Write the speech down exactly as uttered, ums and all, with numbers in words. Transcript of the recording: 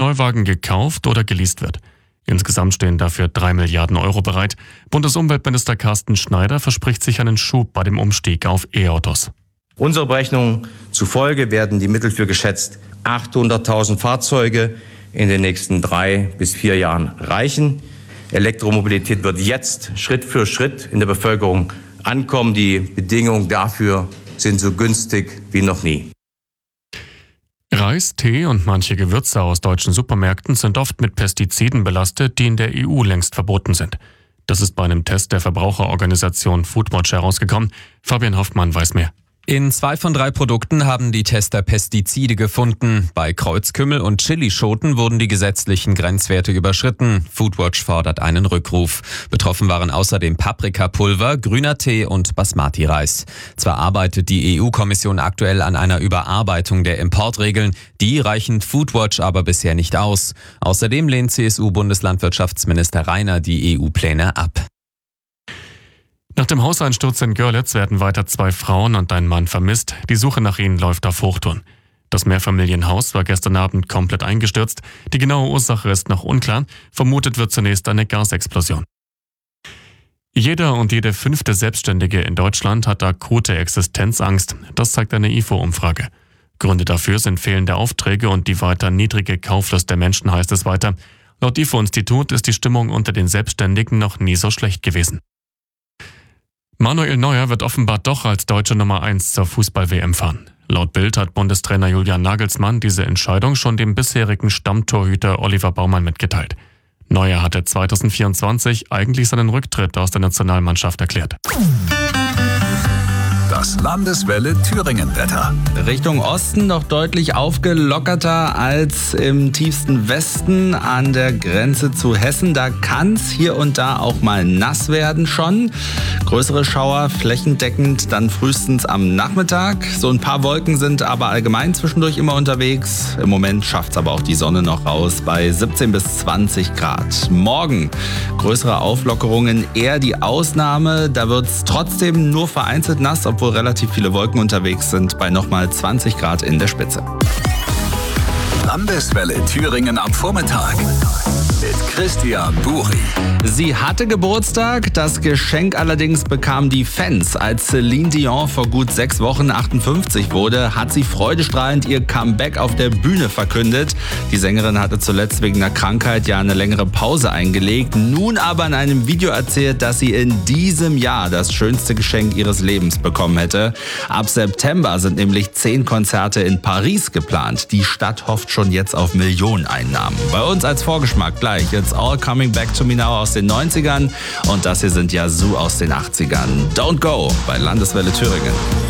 Neuwagen gekauft oder geleast wird. Insgesamt stehen dafür drei Milliarden Euro bereit. Bundesumweltminister Carsten Schneider verspricht sich einen Schub bei dem Umstieg auf E-Autos. Unserer Berechnung zufolge werden die Mittel für geschätzt achthunderttausend Fahrzeuge in den nächsten drei bis vier Jahren reichen. Elektromobilität wird jetzt Schritt für Schritt in der Bevölkerung ankommen. Die Bedingungen dafür sind so günstig wie noch nie. Reis, Tee und manche Gewürze aus deutschen Supermärkten sind oft mit Pestiziden belastet, die in der E U längst verboten sind. Das ist bei einem Test der Verbraucherorganisation Foodwatch herausgekommen. Fabian Hoffmann weiß mehr. In zwei von drei Produkten haben die Tester Pestizide gefunden. Bei Kreuzkümmel und Chilischoten wurden die gesetzlichen Grenzwerte überschritten. Foodwatch fordert einen Rückruf. Betroffen waren außerdem Paprikapulver, grüner Tee und Basmati-Reis. Zwar arbeitet die E U-Kommission aktuell an einer Überarbeitung der Importregeln, die reichen Foodwatch aber bisher nicht aus. Außerdem lehnt C S U-Bundeslandwirtschaftsminister Rainer die E U-Pläne ab. Nach dem Hauseinsturz in Görlitz werden weiter zwei Frauen und ein Mann vermisst. Die Suche nach ihnen läuft auf Hochtouren. Das Mehrfamilienhaus war gestern Abend komplett eingestürzt. Die genaue Ursache ist noch unklar. Vermutet wird zunächst eine Gasexplosion. Jeder und jede fünfte Selbstständige in Deutschland hat akute Existenzangst. Das zeigt eine I F O-Umfrage. Gründe dafür sind fehlende Aufträge und die weiter niedrige Kauflust der Menschen, heißt es weiter. Laut I F O-Institut ist die Stimmung unter den Selbstständigen noch nie so schlecht gewesen. Manuel Neuer wird offenbar doch als deutsche Nummer eins zur Fußball-W M fahren. Laut Bild hat Bundestrainer Julian Nagelsmann diese Entscheidung schon dem bisherigen Stammtorhüter Oliver Baumann mitgeteilt. Neuer hatte zwanzig vierundzwanzig eigentlich seinen Rücktritt aus der Nationalmannschaft erklärt. Das Landeswelle Thüringen-Wetter. Richtung Osten noch deutlich aufgelockerter als im tiefsten Westen an der Grenze zu Hessen. Da kann es hier und da auch mal nass werden schon. Größere Schauer flächendeckend dann frühestens am Nachmittag. So ein paar Wolken sind aber allgemein zwischendurch immer unterwegs. Im Moment schafft es aber auch die Sonne noch raus bei siebzehn bis zwanzig Grad. Morgen größere Auflockerungen, eher die Ausnahme. Da wird es trotzdem nur vereinzelt nass, obwohl relativ viele Wolken unterwegs sind, bei nochmal zwanzig Grad in der Spitze. Landeswelle Thüringen am Vormittag mit Christian Buri. Sie hatte Geburtstag, das Geschenk allerdings bekamen die Fans. Als Celine Dion vor gut sechs Wochen achtundfünfzig wurde, hat sie freudestrahlend ihr Comeback auf der Bühne verkündet. Die Sängerin hatte zuletzt wegen einer Krankheit ja eine längere Pause eingelegt, nun aber in einem Video erzählt, dass sie in diesem Jahr das schönste Geschenk ihres Lebens bekommen hätte. Ab September sind nämlich zehn Konzerte in Paris geplant. Die Stadt hofft schon jetzt auf Millioneneinnahmen. Bei uns als Vorgeschmack gleich It's All Coming Back to Me Now aus den neunzigern und das hier sind Yazoo aus den achtzigern. Don't Go bei Landeswelle Thüringen.